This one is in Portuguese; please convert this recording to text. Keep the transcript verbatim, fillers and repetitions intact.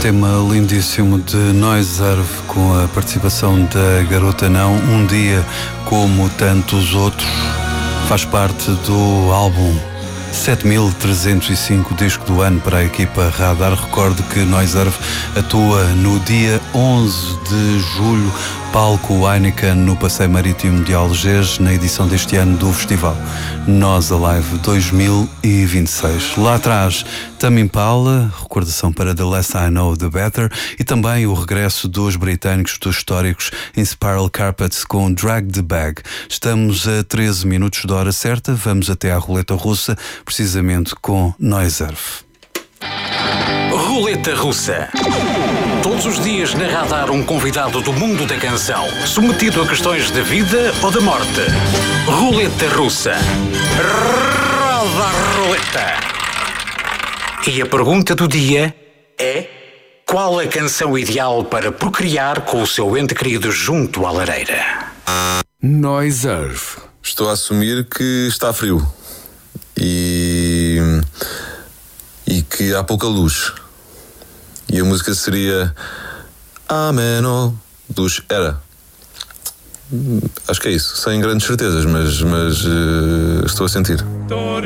Tema lindíssimo de Noiserve com a participação da Garota Não, Um Dia Como Tantos Outros, faz parte do álbum sete mil trezentos e cinco, disco do ano para a equipa Radar. Recordo que Noiserve atua no dia onze de julho, palco Heineken no Passeio Marítimo de Algés, na edição deste ano do festival Nós Alive dois mil e vinte e seis. Lá atrás, Tame Impala, recordação para The Less I Know The Better, e também o regresso dos britânicos, dos históricos In Spiral Carpets com Drag the Bag. Estamos a treze minutos da hora certa, vamos até à roleta russa, precisamente com Noiserve. Roleta Russa. Todos os dias na Radar um convidado do mundo da canção, submetido a questões da vida ou da morte. Roleta Russa. Roda a roleta. E a pergunta do dia é: qual a canção ideal para procriar com o seu ente querido junto à lareira? Noiserve. Estou a assumir que está frio e, e que há pouca luz. E a música seria Ameno dos Era. Acho que é isso, sem grandes certezas, mas, mas uh, estou a sentir.